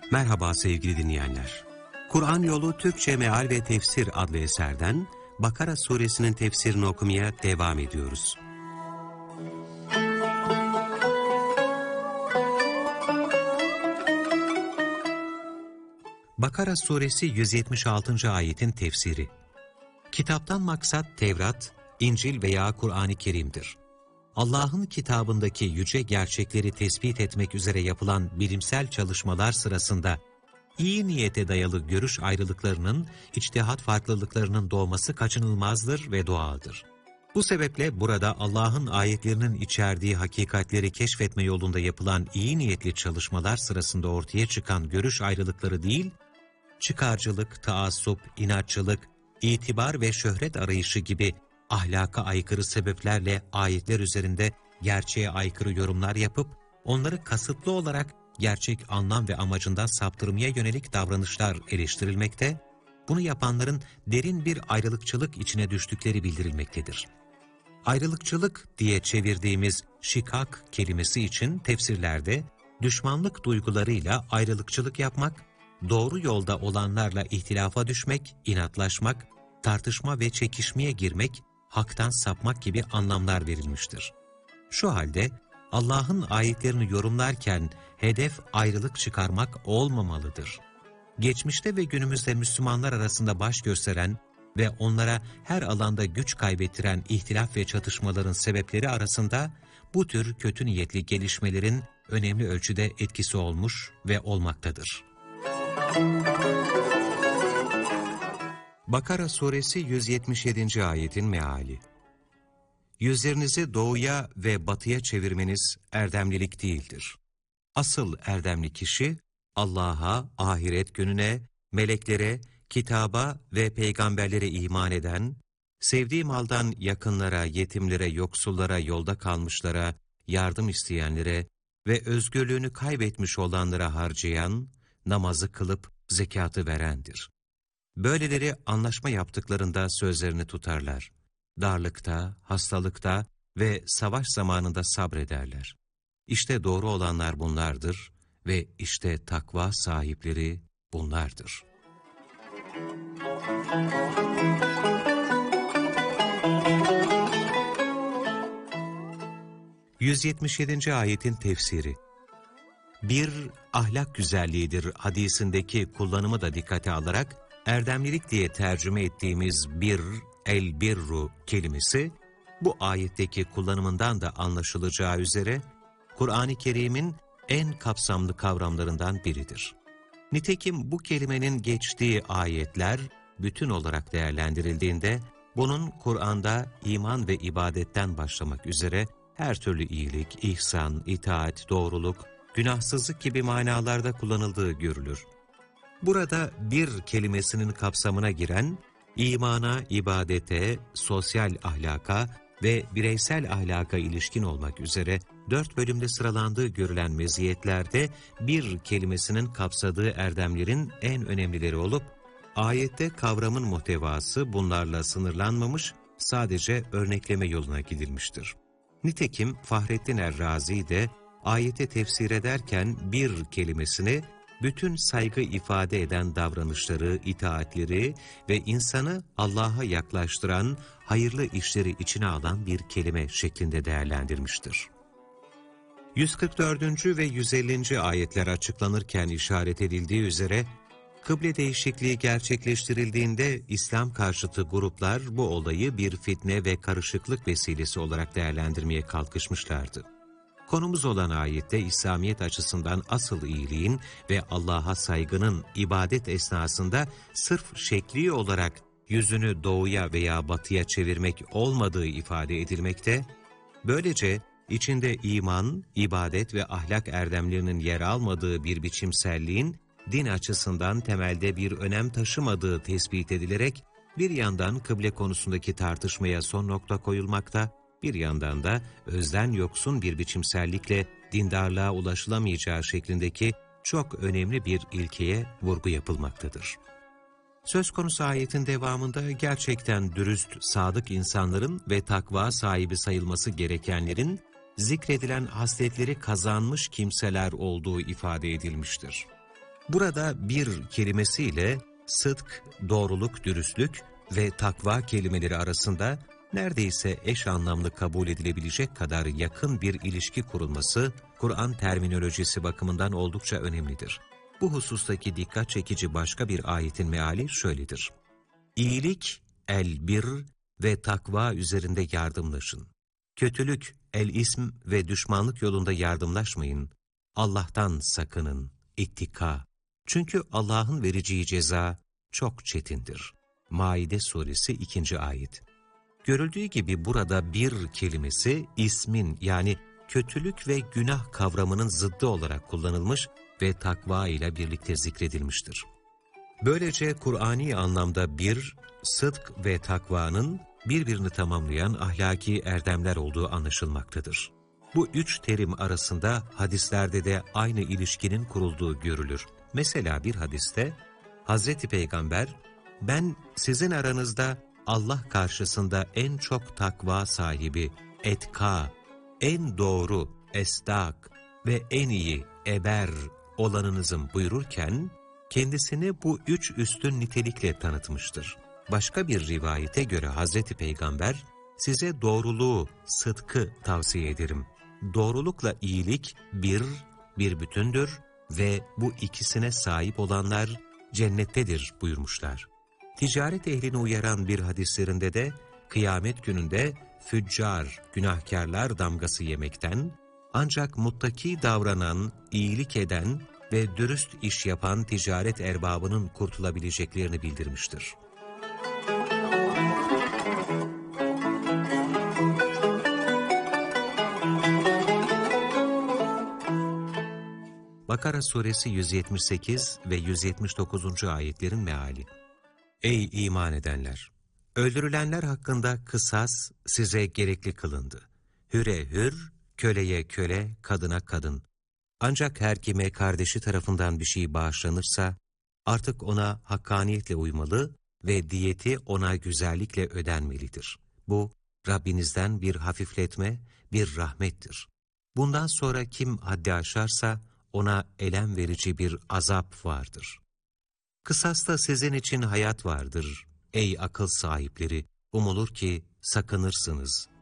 Merhaba sevgili dinleyenler. Kur'an Yolu Türkçe Meal ve Tefsir adlı eserden Bakara suresinin tefsirini okumaya devam ediyoruz. Bakara suresi 176. ayetin tefsiri. Kitaptan maksat Tevrat, İncil veya Kur'an-ı Kerim'dir. Allah'ın kitabındaki yüce gerçekleri tespit etmek üzere yapılan bilimsel çalışmalar sırasında iyi niyete dayalı görüş ayrılıklarının, içtihat farklılıklarının doğması kaçınılmazdır ve doğaldır. Bu sebeple burada Allah'ın ayetlerinin içerdiği hakikatleri keşfetme yolunda yapılan iyi niyetli çalışmalar sırasında ortaya çıkan görüş ayrılıkları değil, çıkarcılık, taassup, inatçılık, itibar ve şöhret arayışı gibi ahlaka aykırı sebeplerle ayetler üzerinde gerçeğe aykırı yorumlar yapıp, onları kasıtlı olarak gerçek anlam ve amacından saptırmaya yönelik davranışlar eleştirilmekte, bunu yapanların derin bir ayrılıkçılık içine düştükleri bildirilmektedir. Ayrılıkçılık diye çevirdiğimiz şikak kelimesi için tefsirlerde düşmanlık duygularıyla ayrılıkçılık yapmak, doğru yolda olanlarla ihtilafa düşmek, inatlaşmak, tartışma ve çekişmeye girmek, haktan sapmak gibi anlamlar verilmiştir. Şu halde Allah'ın ayetlerini yorumlarken hedef ayrılık çıkarmak olmamalıdır. Geçmişte ve günümüzde Müslümanlar arasında baş gösteren ve onlara her alanda güç kaybettiren ihtilaf ve çatışmaların sebepleri arasında bu tür kötü niyetli gelişmelerin önemli ölçüde etkisi olmuş ve olmaktadır. Bakara suresi 177. ayetin meali. Yüzlerinizi doğuya ve batıya çevirmeniz erdemlilik değildir. Asıl erdemli kişi Allah'a, ahiret gününe, meleklere, kitaba ve peygamberlere iman eden, sevdiği maldan yakınlara, yetimlere, yoksullara, yolda kalmışlara, yardım isteyenlere ve özgürlüğünü kaybetmiş olanlara harcayan, namazı kılıp zekatı verendir. Böyleleri anlaşma yaptıklarında sözlerini tutarlar. Darlıkta, hastalıkta ve savaş zamanında sabrederler. İşte doğru olanlar bunlardır ve işte takva sahipleri bunlardır. ...177. ayetin tefsiri. Bir ahlak güzelliğidir hadisindeki kullanımı da dikkate alarak, erdemlilik diye tercüme ettiğimiz el-birru kelimesi, bu ayetteki kullanımından da anlaşılacağı üzere, Kur'an-ı Kerim'in en kapsamlı kavramlarından biridir. Nitekim bu kelimenin geçtiği ayetler, bütün olarak değerlendirildiğinde, bunun Kur'an'da iman ve ibadetten başlamak üzere, her türlü iyilik, ihsan, itaat, doğruluk, günahsızlık gibi manalarda kullanıldığı görülür. Burada bir kelimesinin kapsamına giren, imana, ibadete, sosyal ahlaka ve bireysel ahlaka ilişkin olmak üzere 4 bölümde sıralandığı görülen meziyetlerde bir kelimesinin kapsadığı erdemlerin en önemlileri olup, ayette kavramın muhtevası bunlarla sınırlanmamış, sadece örnekleme yoluna gidilmiştir. Nitekim Fahrettin Er-Razi de ayete tefsir ederken bir kelimesini, bütün saygı ifade eden davranışları, itaatleri ve insanı Allah'a yaklaştıran, hayırlı işleri içine alan bir kelime şeklinde değerlendirmiştir. 144. ve 150. ayetler açıklanırken işaret edildiği üzere, kıble değişikliği gerçekleştirildiğinde İslam karşıtı gruplar bu olayı bir fitne ve karışıklık vesilesi olarak değerlendirmeye kalkışmışlardı. Konumuz olan ayette İslamiyet açısından asıl iyiliğin ve Allah'a saygının ibadet esnasında sırf şekli olarak yüzünü doğuya veya batıya çevirmek olmadığı ifade edilmekte, böylece içinde iman, ibadet ve ahlak erdemlerinin yer almadığı bir biçimselliğin din açısından temelde bir önem taşımadığı tespit edilerek, bir yandan kıble konusundaki tartışmaya son nokta koyulmakta, bir yandan da özden yoksun bir biçimsellikle dindarlığa ulaşılamayacağı şeklindeki çok önemli bir ilkeye vurgu yapılmaktadır. Söz konusu ayetin devamında gerçekten dürüst, sadık insanların ve takva sahibi sayılması gerekenlerin zikredilen hasletleri kazanmış kimseler olduğu ifade edilmiştir. Burada bir kelimesiyle sıdk, doğruluk, dürüstlük ve takva kelimeleri arasında neredeyse eş anlamlı kabul edilebilecek kadar yakın bir ilişki kurulması, Kur'an terminolojisi bakımından oldukça önemlidir. Bu husustaki dikkat çekici başka bir ayetin meali şöyledir. İyilik, el-bir ve takva üzerinde yardımlaşın. Kötülük, el-ism ve düşmanlık yolunda yardımlaşmayın. Allah'tan sakının, ittika. Çünkü Allah'ın vereceği ceza çok çetindir. Maide suresi 2. ayet. Görüldüğü gibi burada bir kelimesi ismin yani kötülük ve günah kavramının zıddı olarak kullanılmış ve takva ile birlikte zikredilmiştir. Böylece Kur'ani anlamda bir, sıdk ve takvanın birbirini tamamlayan ahlaki erdemler olduğu anlaşılmaktadır. Bu üç terim arasında hadislerde de aynı ilişkinin kurulduğu görülür. Mesela bir hadiste Hazreti Peygamber, ben sizin aranızda Allah karşısında en çok takva sahibi, etka, en doğru, estak ve en iyi, eber olanınızım buyururken, kendisini bu üç üstün nitelikle tanıtmıştır. Başka bir rivayete göre Hazreti Peygamber, size doğruluğu, sıdkı tavsiye ederim. Doğrulukla iyilik bir bütündür ve bu ikisine sahip olanlar cennettedir buyurmuşlar. Ticaret ehlini uyaran bir hadislerinde de kıyamet gününde füccar, günahkarlar damgası yemekten, ancak muttaki davranan, iyilik eden ve dürüst iş yapan ticaret erbabının kurtulabileceklerini bildirmiştir. Bakara suresi 178 ve 179. ayetlerin meali. Ey iman edenler! Öldürülenler hakkında kısas size gerekli kılındı. Hüre hür, köleye köle, kadına kadın. Ancak her kime kardeşi tarafından bir şey bağışlanırsa, artık ona hakkaniyetle uymalı ve diyeti ona güzellikle ödenmelidir. Bu, Rabbinizden bir hafifletme, bir rahmettir. Bundan sonra kim haddi aşarsa, ona elem verici bir azap vardır. Kısasta sizin için hayat vardır. Ey akıl sahipleri, umulur ki sakınırsınız.